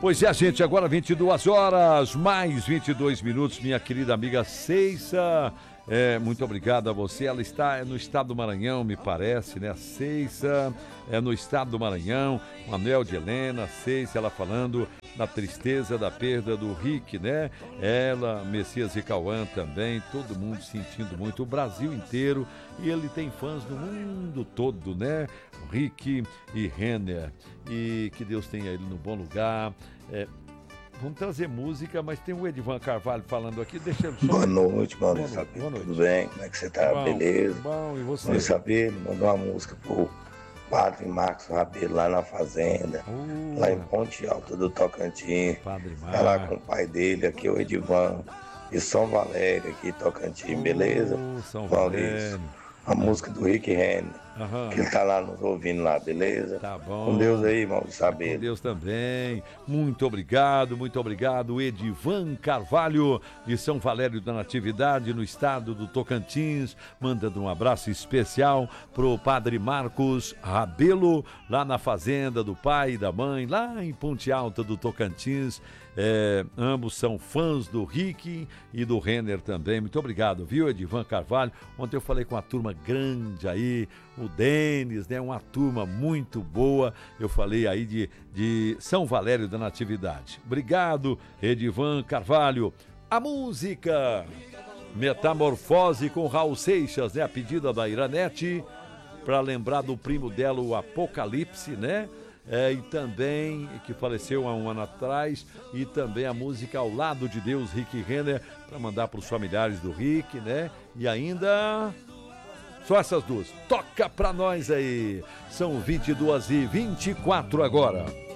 Pois é, gente, agora 22 horas, mais 22 minutos, minha querida amiga Ceissa. Muito obrigado a você. Ela está no estado do Maranhão, me parece, né? Ceissa é no estado do Maranhão. Manuel de Helena, Ceissa, ela falando da tristeza da perda do Rick, né? Ela, Messias e Cauã também, todo mundo sentindo muito, o Brasil inteiro. E ele tem fãs no mundo todo, né? Rick e Renner. E que Deus tenha ele no bom lugar. Vamos trazer música, mas tem o Edivan Carvalho falando aqui. Deixa eu só... Boa noite, Maurício Sabino. Tudo bem? Como é que você tá? Bom, beleza? Bom, e você? Maurício Sabino mandou uma música pro Padre Marcos Rabelo lá na fazenda, lá em Ponte Alta do Tocantins. Padre Marcos. Tá lá com o pai dele, aqui o Edivan, de São Valério, aqui em Tocantins, beleza? São Maurício, Valério. a música do Rick Renner. Que ele tá lá nos ouvindo lá, beleza? Tá bom. Com Deus aí, Maurício Sabino. Com Deus também. Muito obrigado, Edivan Carvalho, de São Valério da Natividade, no estado do Tocantins, mandando um abraço especial pro Padre Marcos Rabelo, lá na fazenda do pai e da mãe, lá em Ponte Alta do Tocantins. Ambos são fãs do Rick e do Renner também. Muito obrigado, viu, Edivan Carvalho? Ontem eu falei com uma turma grande aí, o Denis, né? Uma turma muito boa. Eu falei aí de São Valério da Natividade. Obrigado, Edivan Carvalho. A música Metamorfose com Raul Seixas, né? A pedida da Iranete, para lembrar do primo dela, o Apocalipse, né? E também, que faleceu há um ano atrás, e também a música Ao Lado de Deus, Rick Renner, para mandar para os familiares do Rick, né? E ainda... Só essas duas. Toca pra nós aí. São 22h24 agora.